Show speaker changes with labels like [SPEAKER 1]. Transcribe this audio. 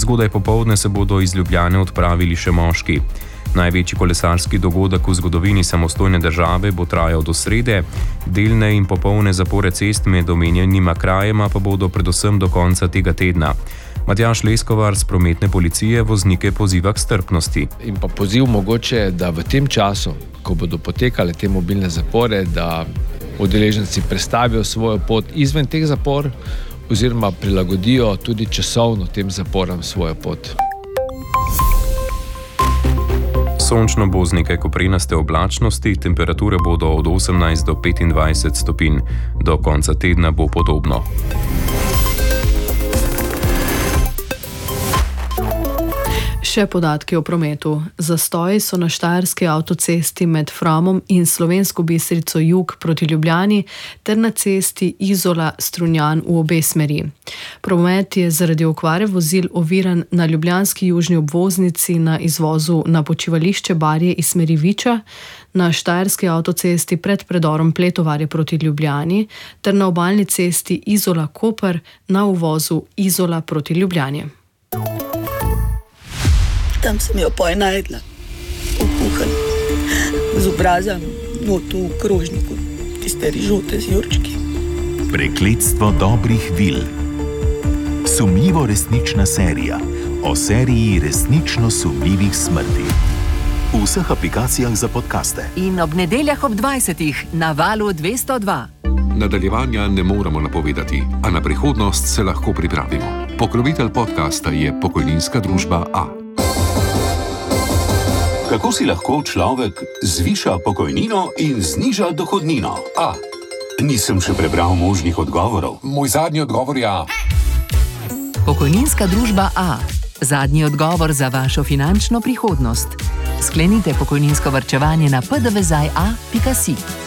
[SPEAKER 1] Zgodaj popoldne se bodo iz Ljubljane odpravili še moški. Največji kolesarski dogodek v zgodovini samostojne države bo trajal do srede, delne in popolne zapore cest med omenjenima krajema pa bodo predvsem do konca tega tedna. Matjaž Leskovar z prometne policije voznike poziva k strpnosti.
[SPEAKER 2] In pa poziv mogoče, da v tem času, ko bodo potekale te mobilne zapore, da udeleženci prestavijo svojo pot izven teh zapor oziroma prilagodijo tudi časovno tem zaporam svojo pot.
[SPEAKER 1] Sončno bo z nekaj koprenaste oblačnosti, temperature bodo od 18 do 25 stopinj. Do konca tedna bo podobno.
[SPEAKER 3] Še podatki o prometu. Zastoji so na štajerski avtocesti med Framom in Slovensko Bistrico jug proti Ljubljani ter na cesti Izola-Strunjan v obe smeri. Promet je zaradi okvare vozil oviran na ljubljanski južni obvoznici na izvozu na počivališče Barje iz smeri Viča, na štajerski avtocesti pred predorom Pletovarje proti Ljubljani ter na obalni cesti Izola-Koper na uvozu Izola proti Ljubljani.
[SPEAKER 4] Tam sem jo poje najedla, okuhan, z obrazom, notu v krožniku, tiste rižote z jurčki.
[SPEAKER 5] Prekletstvo dobrih vil. Sumljivo resnična serija o seriji resnično sumljivih smrti. V vseh aplikacijah za podcaste.
[SPEAKER 6] In ob nedeljah ob 20. na Valu 202.
[SPEAKER 7] Nadaljevanja ne moremo napovedati, a na prihodnost se lahko pripravimo. Pokrovitelj podcasta je pokojninska družba A.
[SPEAKER 8] Kako si lahko človek zviša pokojnino in zniža dohodnino? A. Nisem še prebral možnih odgovorov.
[SPEAKER 7] Moj zadnji odgovor je A.
[SPEAKER 6] Pokojninska družba A. Zadnji odgovor za vašo finančno prihodnost. Sklenite pokojninsko varčevanje na pdvzaj.a.si.